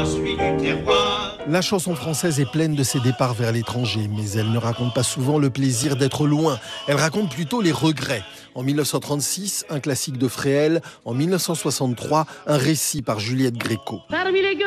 moi, celui du terroir. La chanson française est pleine de ses départs vers l'étranger, mais elle ne raconte pas souvent le plaisir d'être loin. Elle raconte plutôt les regrets. En 1936, un classique de Fréhel. En 1963, un récit par Juliette Gréco.